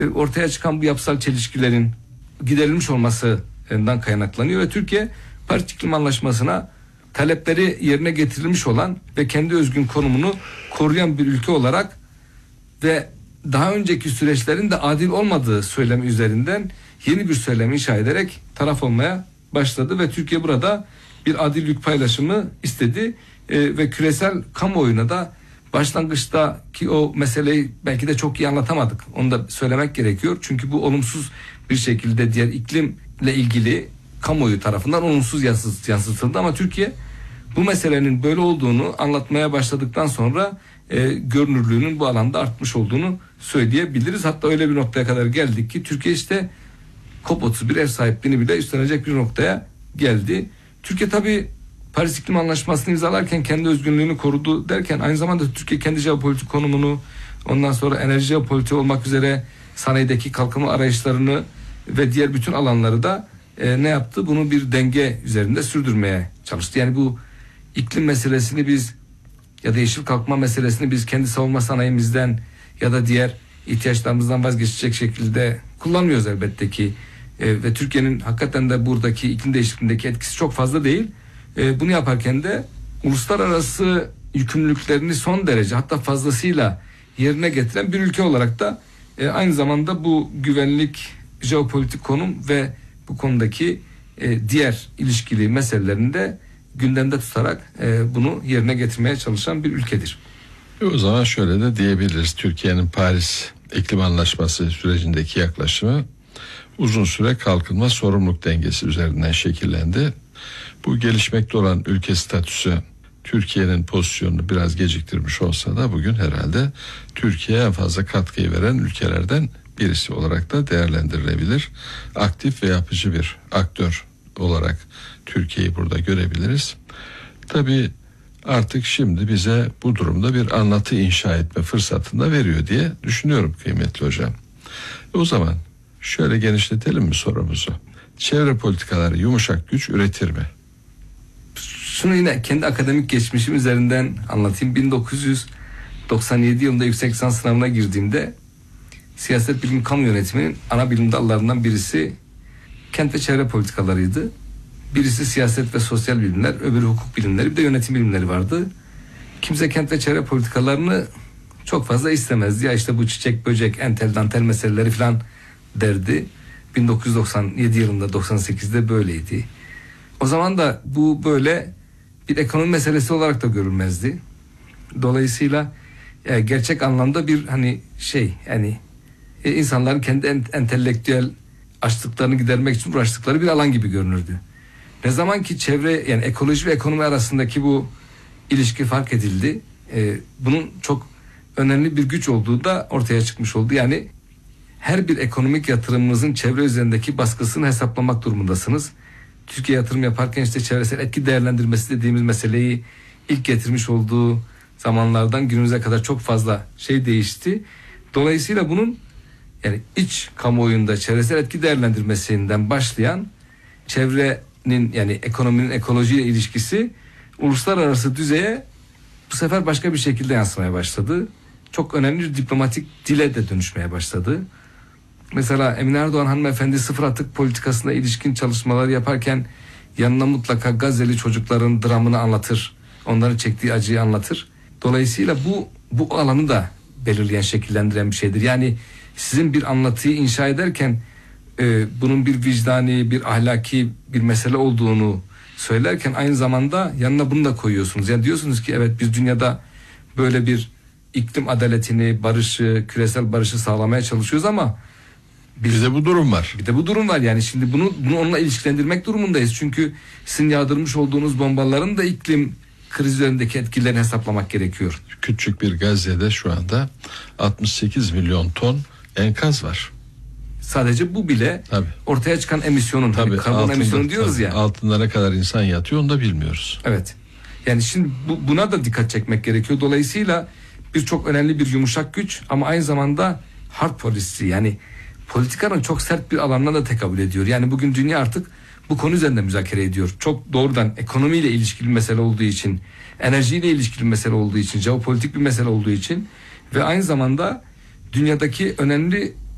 ortaya çıkan bu yapısal çelişkilerin giderilmiş olmasından kaynaklanıyor ve Türkiye Paris İklim Anlaşması'na talepleri yerine getirilmiş olan ve kendi özgün konumunu koruyan bir ülke olarak ve daha önceki süreçlerin de adil olmadığı söylemi üzerinden yeni bir söylemi inşa ederek taraf olmaya başladı ve Türkiye burada bir adil yük paylaşımı istedi ve küresel kamuoyuna da başlangıçtaki o meseleyi belki de çok iyi anlatamadık. Onu da söylemek gerekiyor. Çünkü bu olumsuz bir şekilde diğer iklimle ilgili kamuoyu tarafından olumsuz yansıtıldı ama Türkiye bu meselenin böyle olduğunu anlatmaya başladıktan sonra görünürlüğünün bu alanda artmış olduğunu söyleyebiliriz. Hatta öyle bir noktaya kadar geldik ki Türkiye işte COP31 ev sahipliğini bile üstlenecek bir noktaya geldi. Türkiye tabii Paris İklim Anlaşması'nı imzalarken kendi özgünlüğünü korudu derken aynı zamanda Türkiye kendi jeopolitik konumunu, ondan sonra enerji jeopolitiği olmak üzere sanayideki kalkınma arayışlarını ve diğer bütün alanları da ne yaptı? Bunu bir denge üzerinde sürdürmeye çalıştı. Yani bu iklim meselesini biz ya da yeşil kalkınma meselesini biz kendi savunma sanayimizden ya da diğer ihtiyaçlarımızdan vazgeçecek şekilde kullanmıyoruz elbette ki. Ve Türkiye'nin hakikaten de buradaki iklim değişikliğindeki etkisi çok fazla değil. Bunu yaparken de uluslararası yükümlülüklerini son derece hatta fazlasıyla yerine getiren bir ülke olarak da aynı zamanda bu güvenlik, jeopolitik konum ve bu konudaki diğer ilişkili meselelerini de gündemde tutarak bunu yerine getirmeye çalışan bir ülkedir. O zaman şöyle de diyebiliriz. Türkiye'nin Paris İklim Anlaşması sürecindeki yaklaşımı uzun süre kalkınma sorumluluk dengesi üzerinden şekillendi. Bu gelişmekte olan ülke statüsü Türkiye'nin pozisyonunu biraz geciktirmiş olsa da bugün herhalde Türkiye'ye en fazla katkıyı veren ülkelerden birisi olarak da değerlendirilebilir. Aktif ve yapıcı bir aktör olarak Türkiye'yi burada görebiliriz. Tabii artık şimdi bize bu durumda bir anlatı inşa etme fırsatını da veriyor diye düşünüyorum kıymetli hocam. O zaman şöyle genişletelim mi sorumuzu? Çevre politikaları yumuşak güç üretir mi? Şunu yine kendi akademik geçmişim üzerinden anlatayım. 1997 yılında yüksek lisans sınavına girdiğimde siyaset bilimi kamu yönetiminin ana bilim dallarından birisi kent ve çevre politikalarıydı. Birisi siyaset ve sosyal bilimler, öbürü hukuk bilimleri, bir de yönetim bilimleri vardı. Kimse kent ve çevre politikalarını çok fazla istemezdi. Ya işte bu çiçek, böcek, entel, dantel meseleleri falan derdi. 1997 yılında, 98'de böyleydi. O zaman da bu böyle bir ekonomi meselesi olarak da görülmezdi. Dolayısıyla gerçek anlamda bir insanların kendi entelektüel açlıklarını gidermek için uğraştıkları bir alan gibi görünürdü. Ne zaman ki çevre yani ekoloji ve ekonomi arasındaki bu ilişki fark edildi, bunun çok önemli bir güç olduğu da ortaya çıkmış oldu. Yani her bir ekonomik yatırımınızın çevre üzerindeki baskısını hesaplamak durumundasınız. Türkiye yatırım yaparken işte çevresel etki değerlendirmesi dediğimiz meseleyi ilk getirmiş olduğu zamanlardan günümüze kadar çok fazla şey değişti. Dolayısıyla bunun yani iç kamuoyunda çevresel etki değerlendirmesinden başlayan çevrenin yani ekonominin ekolojiyle ilişkisi uluslararası düzeye bu sefer başka bir şekilde yansımaya başladı. Çok önemli bir diplomatik dile de dönüşmeye başladı. Mesela Emine Erdoğan hanımefendi sıfır atık politikasına ilişkin çalışmalar yaparken yanına mutlaka Gazze'li çocukların dramını anlatır. Onların çektiği acıyı anlatır. Dolayısıyla bu alanı da belirleyen, şekillendiren bir şeydir. Yani sizin bir anlatıyı inşa ederken bunun bir vicdani, bir ahlaki bir mesele olduğunu söylerken aynı zamanda yanına bunu da koyuyorsunuz. Yani diyorsunuz ki evet biz dünyada böyle bir iklim adaletini, barışı, küresel barışı sağlamaya çalışıyoruz ama bir de bu durum var. Bir de bu durum var yani şimdi bunu onunla ilişkilendirmek durumundayız. Çünkü sizin yağdırmış olduğunuz bombaların da iklim kriz üzerindeki etkilerini hesaplamak gerekiyor. Küçük bir Gazze'de şu anda 68 milyon ton enkaz var. Sadece bu bile tabii ortaya çıkan emisyonun karbon emisyonu diyoruz ya. Altında ne kadar insan yatıyor onu da bilmiyoruz. Evet. Yani şimdi buna da dikkat çekmek gerekiyor. Dolayısıyla birçok önemli bir yumuşak güç ama aynı zamanda hard policy yani politikanın çok sert bir alanına da tekabül ediyor. Yani bugün dünya artık bu konu üzerinde müzakere ediyor. Çok doğrudan ekonomiyle ilişkili bir mesele olduğu için, enerjiyle ilişkili bir mesele olduğu için, jeopolitik bir mesele olduğu için ve aynı zamanda dünyadaki önemli